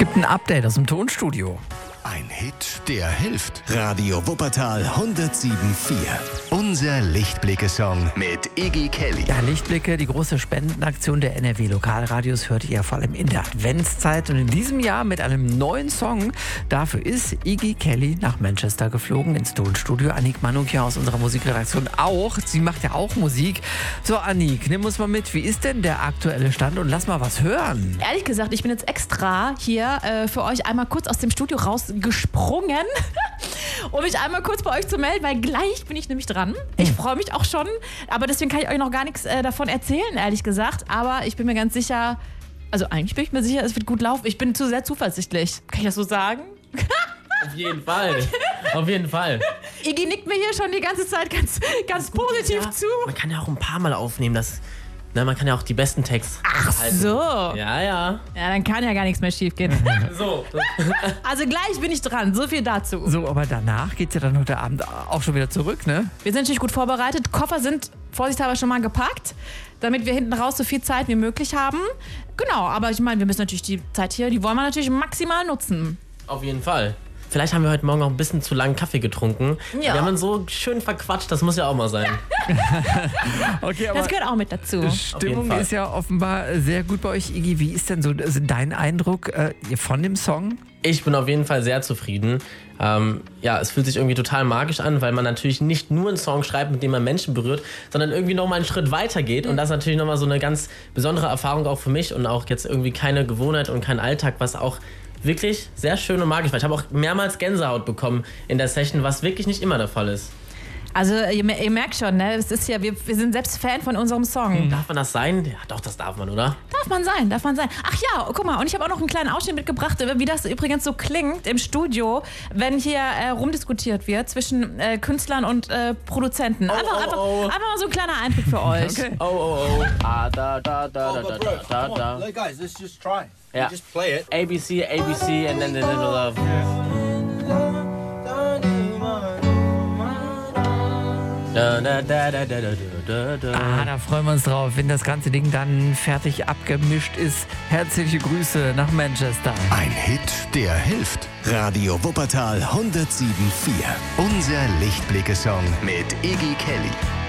Gibt ein Update aus dem Tonstudio. Ein Hit, der hilft. Radio Wuppertal 107.4. Unser Lichtblicke-Song mit Iggy Kelly. Ja, Lichtblicke, die große Spendenaktion der NRW-Lokalradios hört ihr ja vor allem in der Adventszeit. Und in diesem Jahr mit einem neuen Song. Dafür ist Iggy Kelly nach Manchester geflogen, ins Tonstudio. Annik Manukia aus unserer Musikredaktion auch. Sie macht ja auch Musik. So, Annik, nimm uns mal mit. Wie ist denn der aktuelle Stand? Und lass mal was hören. Ehrlich gesagt, ich bin jetzt extra hier für euch einmal kurz aus dem Studio rausgesprungen, um mich einmal kurz bei euch zu melden, weil gleich bin ich nämlich dran. Ich freue mich auch schon, aber deswegen kann ich euch noch gar nichts davon erzählen, ehrlich gesagt. Aber ich bin mir ganz sicher, also eigentlich bin ich mir sicher, es wird gut laufen. Ich bin zu sehr zuversichtlich. Kann ich das so sagen? Auf jeden Fall. Auf jeden Fall. Iggy nickt mir hier schon die ganze Zeit ganz positiv zu. Man kann ja auch ein paar Mal aufnehmen. Man kann ja auch die besten Texte halten. So. Ja. Ja, dann kann ja gar nichts mehr schief gehen. So. Also gleich bin ich dran. So viel dazu. So, aber danach geht's ja dann heute Abend auch schon wieder zurück, ne? Wir sind natürlich gut vorbereitet. Koffer sind vorsichtshalber schon mal gepackt, damit wir hinten raus so viel Zeit wie möglich haben. Genau, aber ich meine, wir müssen natürlich die Zeit hier, die wollen wir natürlich maximal nutzen. Auf jeden Fall. Vielleicht haben wir heute Morgen auch ein bisschen zu lange Kaffee getrunken. Ja. Wir haben uns so schön verquatscht, das muss ja auch mal sein. Okay, aber Das gehört auch mit dazu. Stimmung ist ja offenbar sehr gut bei euch, Iggy. Wie ist denn so dein Eindruck von dem Song? Ich bin auf jeden Fall sehr zufrieden. Es fühlt sich irgendwie total magisch an, weil man natürlich nicht nur einen Song schreibt, mit dem man Menschen berührt, sondern irgendwie nochmal einen Schritt weiter geht. Und das ist natürlich nochmal so eine ganz besondere Erfahrung auch für mich und auch jetzt irgendwie keine Gewohnheit und kein Alltag, was auch wirklich sehr schön und magisch war. Ich habe auch mehrmals Gänsehaut bekommen in der Session, was wirklich nicht immer der Fall ist. Also ihr merkt schon, ne? Es ist ja, wir sind selbst Fan von unserem Song. Darf man das sein? Ja, doch, das darf man, oder? Darf man sein. Ach ja, guck mal, und ich habe auch noch einen kleinen Ausschnitt mitgebracht, wie das übrigens so klingt im Studio, wenn hier rumdiskutiert wird zwischen Künstlern und Produzenten. Einfach mal so ein kleiner Einblick für euch. Okay. Look, guys, let's just try. Yeah. Just play it. ABC, ABC, and then the little love. Da freuen wir uns drauf, wenn das ganze Ding dann fertig abgemischt ist. Herzliche Grüße nach Manchester. Ein Hit, der hilft. Radio Wuppertal 107.4. Unser Lichtblicke-Song mit Iggy Kelly.